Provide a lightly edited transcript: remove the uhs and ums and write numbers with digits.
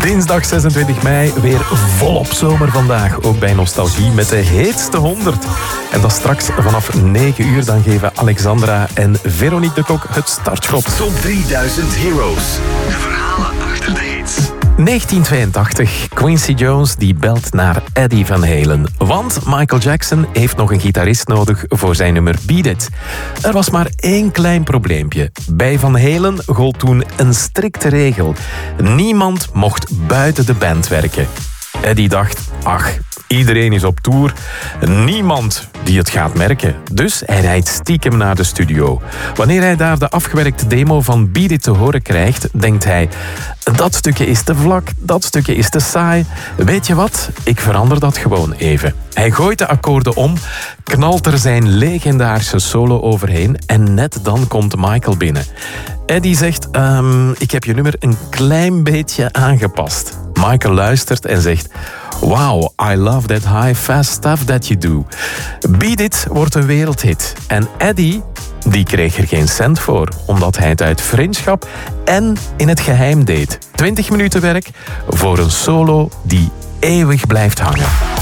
Dinsdag 26 mei, weer volop zomer vandaag. Ook bij Nostalgie met de heetste 100. En dat straks vanaf 9 uur. Dan geven Alexandra en Veronique de Kok het startschot. Top 3000 Heroes. De verhalen achter de hits. 1982. Quincy Jones die belt naar Eddie Van Halen. Want Michael Jackson heeft nog een gitarist nodig voor zijn nummer Beat It. Er was maar één klein probleempje. Bij Van Halen gold toen een strikte regel. Niemand mocht buiten de band werken. Eddie dacht, ach, iedereen is op tour. Niemand die het gaat merken. Dus hij rijdt stiekem naar de studio. Wanneer hij daar de afgewerkte demo van Beat It te horen krijgt, denkt hij, dat stukje is te vlak, dat stukje is te saai. Weet je wat? Ik verander dat gewoon even. Hij gooit de akkoorden om, knalt er zijn legendarische solo overheen en net dan komt Michael binnen. Eddie zegt, ik heb je nummer een klein beetje aangepast. Michael luistert en zegt, wow, I love that high fast stuff that you do. Beat It wordt een wereldhit. En Eddie, die kreeg er geen cent voor, omdat hij het uit vriendschap en in het geheim deed. 20 minuten werk voor een solo die eeuwig blijft hangen.